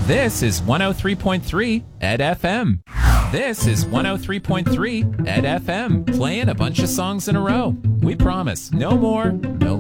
This is 103.3 Ed FM. This is 103.3 Ed FM, playing a bunch of songs in a row. We promise, no more, no